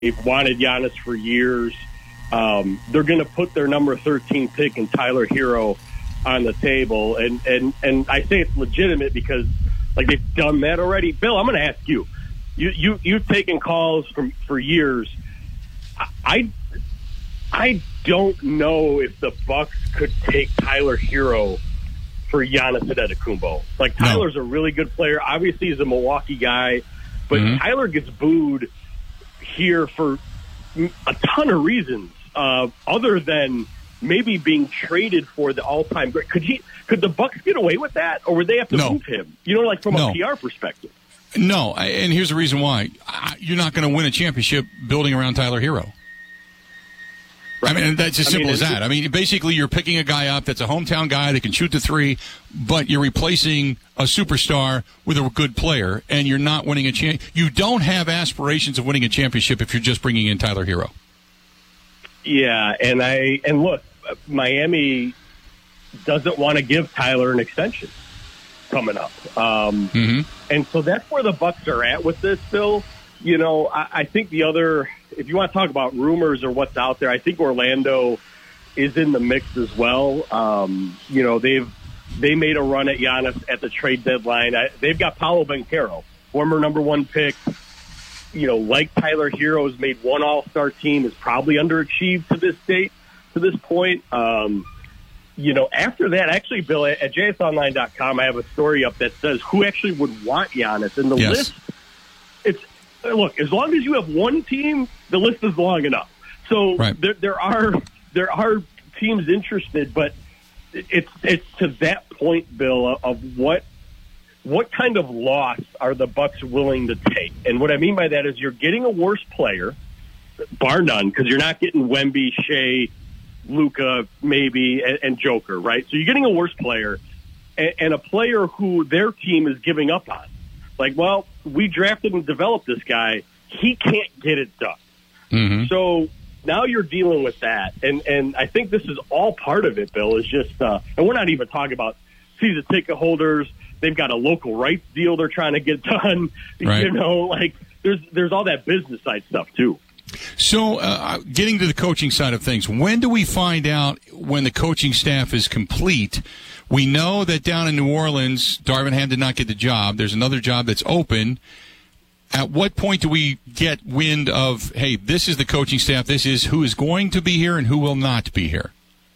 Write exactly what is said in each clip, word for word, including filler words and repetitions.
They've wanted Giannis for years. Um, they're going to put their number thirteen pick in Tyler Hero on the table. And, and, and I say it's legitimate because, like, they've done that already. Bill, I'm going to ask you. You, you, you've taken calls from for years. I, I don't know if the Bucks could take Tyler Hero for Giannis Antetokounmpo. Like, Tyler's no. a really good player. Obviously, he's a Milwaukee guy. But mm-hmm. Tyler gets booed here for a ton of reasons, uh, other than maybe being traded for the all-time great. Could he? Could the Bucks get away with that, or would they have to no. move him? You know, like from no. a P R perspective. No, and here's the reason why. You're not going to win a championship building around Tyler Hero. Right. I mean, that's as simple I mean, as that. I mean, basically, you're picking a guy up that's a hometown guy that can shoot the three, but you're replacing a superstar with a good player, and you're not winning a champ. You don't have aspirations of winning a championship if you're just bringing in Tyler Hero. Yeah, and I and look, Miami doesn't want to give Tyler an extension coming up, um, mm-hmm. and so that's where the Bucks are at with this, Bill. You know, I, I think the other, if you want to talk about rumors or what's out there, I think Orlando is in the mix as well. Um, you know, they've they made a run at Giannis at the trade deadline. I, they've got Paolo Banchero, former number one pick. You know, like Tyler Hero has made one All-Star team, is probably underachieved to this date, to this point. Um, you know, after that, actually, Bill, at, at J S Online dot com, I have a story up that says who actually would want Giannis. And the yes. list, it's, look, as long as you have one team, the list is long enough. So right. there, there are there are teams interested, but it's it's to that point, Bill, of what what kind of loss are the Bucks willing to take? And what I mean by that is you're getting a worse player, bar none, because you're not getting Wemby, Shea, Luka, maybe, and, and Joker, right? So you're getting a worse player and, and a player who their team is giving up on. Like, well, we drafted and developed this guy. He can't get it done. Mm-hmm. So now you're dealing with that. And and I think this is all part of it, Bill, is just, uh, and we're not even talking about season ticket holders. They've got a local rights deal they're trying to get done. Right. You know, like there's there's all that business side stuff, too. So uh, getting to the coaching side of things, when do we find out when the coaching staff is complete? We know that down in New Orleans, Darvin Ham did not get the job. There's another job that's open. At what point do we get wind of, hey, this is the coaching staff, this is who is going to be here and who will not be here?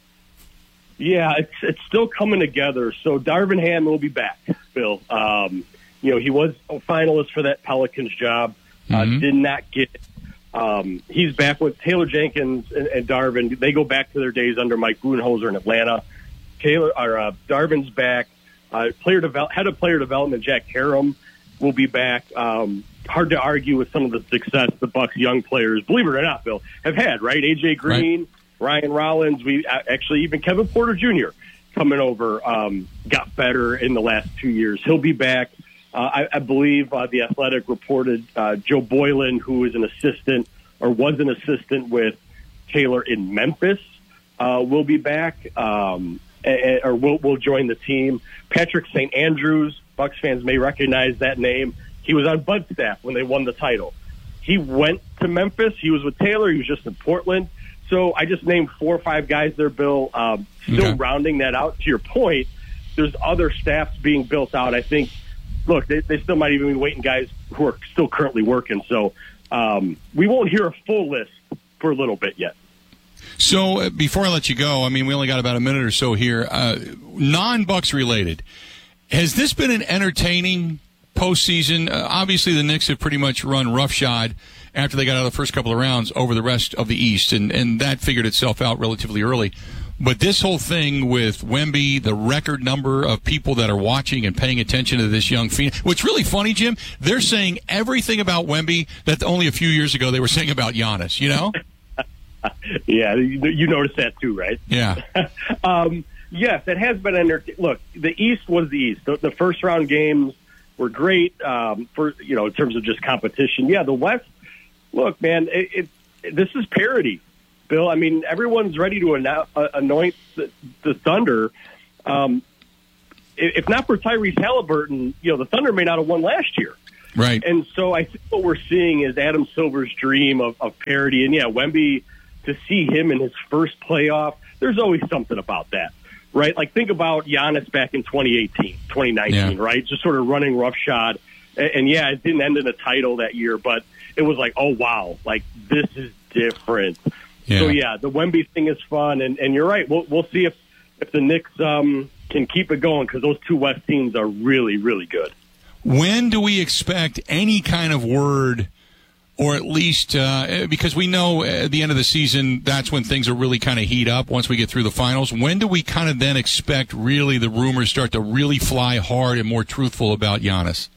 Yeah, it's it's still coming together. So Darvin Ham will be back, Bill. Um, you know, he was a finalist for that Pelicans job, uh, mm-hmm. did not get it. Um, he's back with Taylor Jenkins and, and Darvin. They go back to their days under Mike Budenholzer in Atlanta. Taylor or uh, Darvin's back. Uh, player develop, head of player development Jack Harum will be back. Um, hard to argue with some of the success the Bucks young players, believe it or not, Bill, have had. Right, A J Green, right. Ryan Rollins. We actually even Kevin Porter Junior coming over um, got better in the last two years. He'll be back. Uh, I, I believe uh, the Athletic reported uh, Joe Boylan, who is an assistant or was an assistant with Taylor in Memphis, uh, will be back. Um, or will will join the team. Patrick Saint Andrews, Bucks fans may recognize that name. He was on Bud's staff when they won the title. He went to Memphis. He was with Taylor. He was just in Portland. So I just named four or five guys there, Bill. Um, still okay. rounding that out. To your point, there's other staffs being built out. I think, look, they, they still might even be waiting guys who are still currently working. So um, we won't hear a full list for a little bit yet. So uh, before I let you go, I mean, we only got about a minute or so here. Uh, non-Bucks related, has this been an entertaining postseason? Uh, obviously, the Knicks have pretty much run roughshod after they got out of the first couple of rounds over the rest of the East, and, and that figured itself out relatively early. But this whole thing with Wemby, the record number of people that are watching and paying attention to this young phenom. What's really funny, Jim, they're saying everything about Wemby that only a few years ago they were saying about Giannis, you know? Yeah, you, you noticed that too, right? Yeah. um, yes, it has been entertaining. Look, the East was the East. The, the first round games were great um, for you know in terms of just competition. Yeah, the West. Look, man, it, it this is parity, Bill. I mean, everyone's ready to anno- uh, anoint the, the Thunder. Um, if not for Tyrese Halliburton, you know, the Thunder may not have won last year. Right. And so I think what we're seeing is Adam Silver's dream of, of parity. And, yeah, Wemby, to see him in his first playoff, there's always something about that, right? Like, think about Giannis back in twenty eighteen, twenty nineteen, yeah. right? Just sort of running roughshod. And, and, yeah, it didn't end in a title that year, but it was like, oh, wow, like, this is different. Yeah. So, yeah, the Wemby thing is fun. And, and you're right. We'll, we'll see if, if the Knicks um, can keep it going, because those two West teams are really, really good. When do we expect any kind of word, or at least uh, because we know at the end of the season, that's when things are really kind of heat up once we get through the finals. When do we kind of then expect really the rumors start to really fly hard and more truthful about Giannis?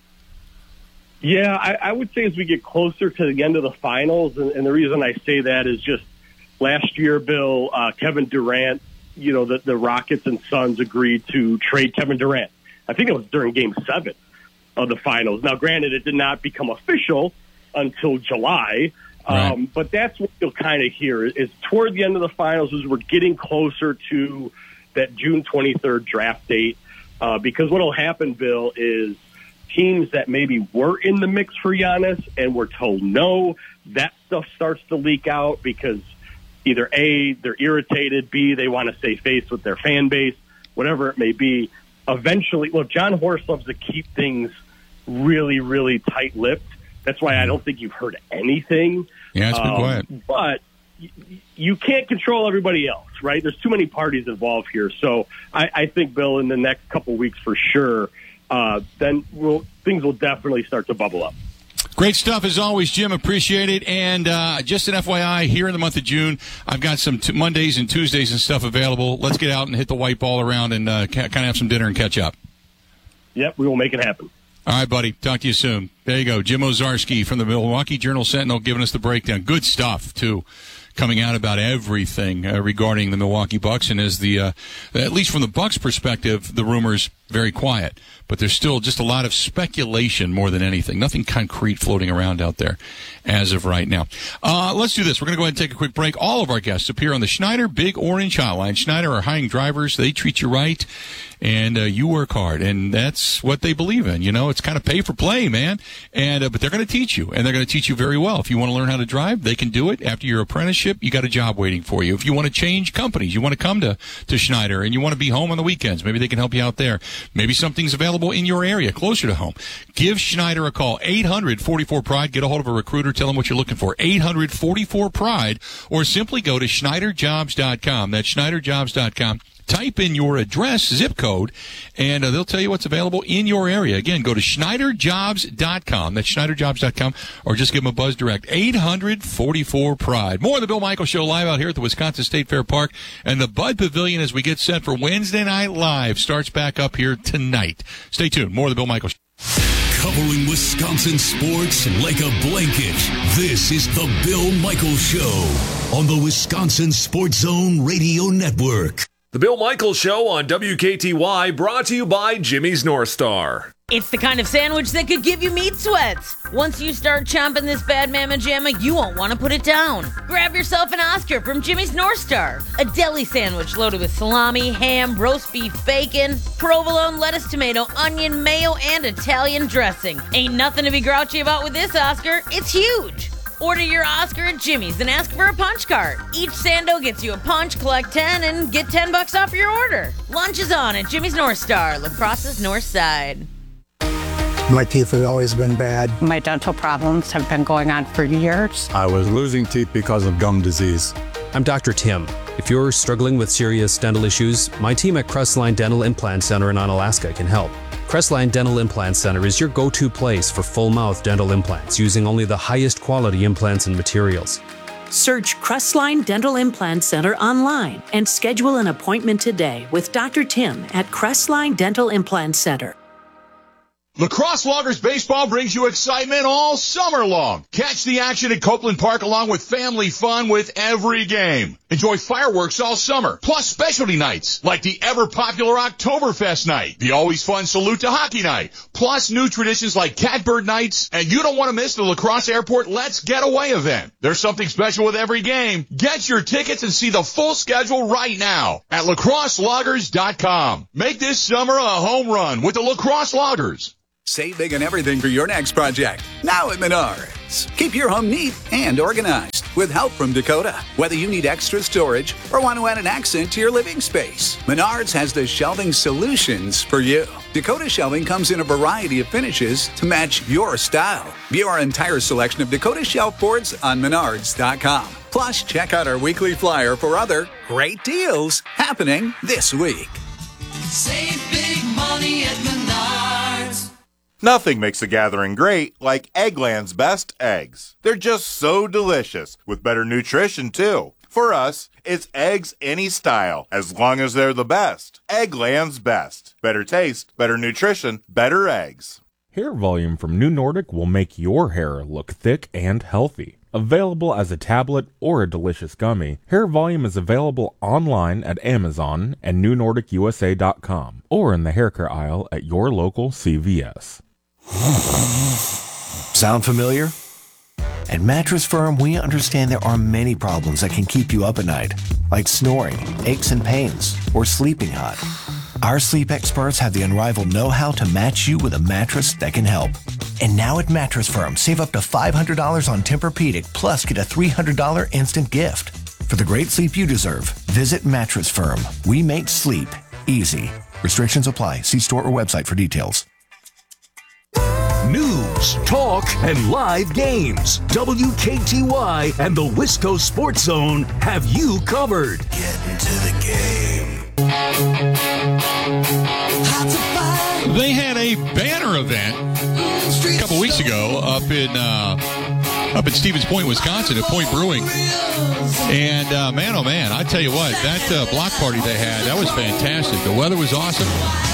Yeah, I, I would say as we get closer to the end of the finals, and, and the reason I say that is just last year, Bill, uh, Kevin Durant, you know, the, the Rockets and Suns agreed to trade Kevin Durant. I think it was during Game seven of the finals. Now, granted, it did not become official until July, right. um, but that's what you'll kind of hear is toward the end of the finals as we're getting closer to that June twenty-third draft date, uh, because what will happen, Bill, is teams that maybe were in the mix for Giannis and were told no, that stuff starts to leak out because either A, they're irritated, B, they want to save face with their fan base, whatever it may be. Eventually, look, John Horst loves to keep things really, really tight-lipped. That's why I don't think you've heard anything. Yeah, it's been um, quiet. But y- you can't control everybody else, right? There's too many parties involved here. So I, I think, Bill, in the next couple weeks for sure, uh, then we'll, things will definitely start to bubble up. Great stuff as always, Jim. Appreciate it. And uh, just an F Y I, here in the month of June, I've got some t- Mondays and Tuesdays and stuff available. Let's get out and hit the white ball around and uh, ca- kind of have some dinner and catch up. Yep, we will make it happen. All right, buddy. Talk to you soon. There you go. Jim Owczarski from the Milwaukee Journal-Sentinel giving us the breakdown. Good stuff, too, coming out about everything uh, regarding the Milwaukee Bucks. And as the, uh, at least from the Bucks' perspective, the rumors very quiet. But there's still just a lot of speculation more than anything. Nothing concrete floating around out there as of right now. Uh, let's do this. We're going to go ahead and take a quick break. All of our guests appear on the Schneider Big Orange Hotline. Schneider are hiring drivers. They treat you right, and uh, you work hard. And that's what they believe in. You know, it's kind of pay for play, man. And uh, but they're going to teach you, and they're going to teach you very well. If you want to learn how to drive, they can do it. After your apprenticeship, you got a job waiting for you. If you want to change companies, you want to come to, to Schneider, and you want to be home on the weekends, maybe they can help you out there. Maybe something's available in your area, closer to home. Give Schneider a call, eight hundred forty-four pride. Get a hold of a recruiter. Tell them what you're looking for, eight hundred forty-four pride, or simply go to Schneider Jobs dot com. That's Schneider Jobs dot com. Type in your address, zip code, and uh, they'll tell you what's available in your area. Again, go to Schneider Jobs dot com. That's Schneider Jobs dot com, or just give them a buzz direct, eight hundred forty-four pride. More of the Bill Michaels Show live out here at the Wisconsin State Fair Park and the Bud Pavilion as we get set for Wednesday Night Live. Starts back up here tonight. Stay tuned. More of the Bill Michaels Show. Covering Wisconsin sports like a blanket, this is the Bill Michaels Show on the Wisconsin Sports Zone Radio Network. The Bill Michaels Show on W K T Y, brought to you by Jimmy's North Star. It's the kind of sandwich that could give you meat sweats. Once you start chomping this bad mamma jamma, you won't want to put it down. Grab yourself an Oscar from Jimmy's North Star. A deli sandwich loaded with salami, ham, roast beef, bacon, provolone, lettuce, tomato, onion, mayo, and Italian dressing. Ain't nothing to be grouchy about with this Oscar. It's huge. Order your Oscar at Jimmy's and ask for a punch card. Each Sando gets you a punch, collect ten, and get ten bucks off your order. Lunch is on at Jimmy's North Star, La Crosse's North Side. My teeth have always been bad. My dental problems have been going on for years. I was losing teeth because of gum disease. I'm Doctor Tim. If you're struggling with serious dental issues, my team at Crestline Dental Implant Center in Onalaska can help. Crestline Dental Implant Center is your go-to place for full-mouth dental implants using only the highest quality implants and materials. Search Crestline Dental Implant Center online and schedule an appointment today with Doctor Tim at Crestline Dental Implant Center. La Crosse Loggers Baseball brings you excitement all summer long. Catch the action at Copeland Park along with family fun with every game. Enjoy fireworks all summer, plus specialty nights like the ever-popular Oktoberfest night, the always fun Salute to Hockey night, plus new traditions like Catbird nights, and you don't want to miss the La Crosse Airport Let's Get Away event. There's something special with every game. Get your tickets and see the full schedule right now at La Crosse Loggers dot com. Make this summer a home run with the La Crosse Loggers. Save big on everything for your next project. Now at Menards. Keep your home neat and organized with help from Dakota. Whether you need extra storage or want to add an accent to your living space, Menards has the shelving solutions for you. Dakota shelving comes in a variety of finishes to match your style. View our entire selection of Dakota shelf boards on menards dot com. Plus, check out our weekly flyer for other great deals happening this week. Save big money at Menards. Nothing makes a gathering great like Eggland's Best Eggs. They're just so delicious, with better nutrition, too. For us, it's eggs any style, as long as they're the best. Eggland's Best. Better taste, better nutrition, better eggs. Hair Volume from New Nordic will make your hair look thick and healthy. Available as a tablet or a delicious gummy, Hair Volume is available online at Amazon and new nordic u s a dot com or in the hair care aisle at your local C V S. Sound familiar? At Mattress Firm, we understand there are many problems that can keep you up at night, like snoring, aches and pains, or sleeping hot. Our sleep experts have the unrivaled know-how to match you with a mattress that can help. And now at Mattress Firm, save up to five hundred dollars on Tempur-Pedic, plus get a three hundred dollars instant gift. For the great sleep you deserve, visit Mattress Firm. We make sleep easy. Restrictions apply. See store or website for details. News, talk, and live games. W K T Y and the Wisco Sports Zone have you covered. Get into the game. They had a banner event a couple weeks ago up in uh, up in Stevens Point, Wisconsin, at Point Brewing. And uh, man, oh man, I tell you what, that uh, block party they had, that was fantastic. The weather was awesome.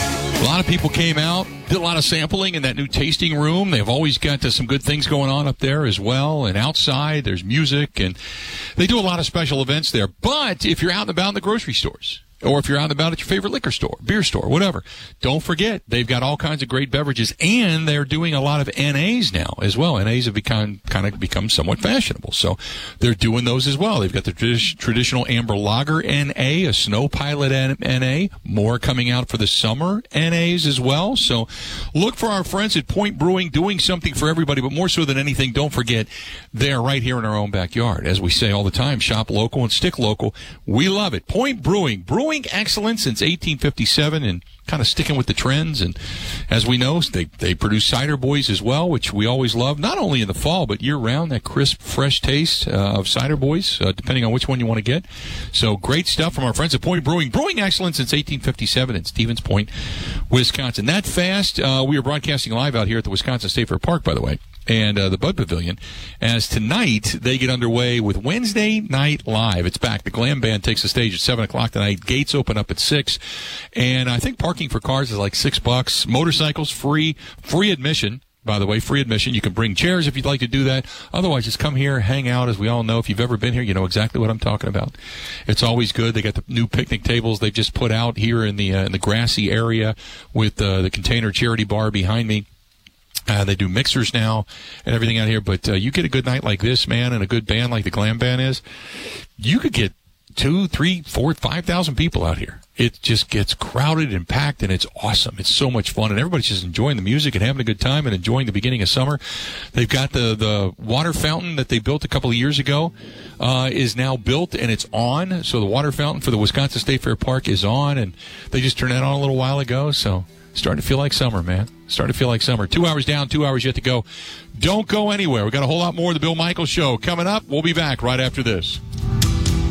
A lot of people came out, did a lot of sampling in that new tasting room. They've always got uh, some good things going on up there as well. And outside, there's music, and they do a lot of special events there. But if you're out and about in the grocery stores, or if you're out and about at your favorite liquor store, beer store, whatever, don't forget, they've got all kinds of great beverages, and they're doing a lot of N As now as well. N As have become kind of become somewhat fashionable, so they're doing those as well. They've got the tradi- traditional Amber Lager N A, a Snow Pilot N A, more coming out for the summer N As as well. So look for our friends at Point Brewing doing something for everybody, but more so than anything, don't forget, they're right here in our own backyard. As we say all the time, shop local and stick local. We love it. Point Brewing, brewing excellence since eighteen fifty-seven, and kind of sticking with the trends. And as we know, they they produce cider boys as well, which we always love, not only in the fall but year round. That crisp, fresh taste uh, of cider boys, uh, depending on which one you want to get. So great stuff from our friends at Point Brewing, brewing excellence since eighteen fifty-seven in Stevens Point, Wisconsin. That fast, uh, we are broadcasting live out here at the Wisconsin State Fair Park, by the way, and uh, the Bud Pavilion, as tonight they get underway with Wednesday Night Live. It's back. The Glam Band takes the stage at seven o'clock tonight. Gates open up at six, and I think parking for cars is like six bucks. Motorcycles free, free admission. By the way, free admission. You can bring chairs if you'd like to do that. Otherwise, just come here, hang out. As we all know, if you've ever been here, you know exactly what I'm talking about. It's always good. They got the new picnic tables they've just put out here in the uh, in the grassy area with uh, the Container Charity Bar behind me. Uh, they do mixers now and everything out here. But uh, you get a good night like this, man, and a good band like the Glam Band is, you could get two, three, four, five thousand people out here. It just gets crowded and packed, and it's awesome. It's so much fun, and everybody's just enjoying the music and having a good time and enjoying the beginning of summer. They've got the, the water fountain that they built a couple of years ago uh, is now built, and it's on. So the water fountain for the Wisconsin State Fair Park is on, and they just turned that on a little while ago. So starting to feel like summer, man. Starting to feel like summer. Two hours down, two hours yet to go. Don't go anywhere. We've got a whole lot more of the Bill Michaels Show coming up. We'll be back right after this.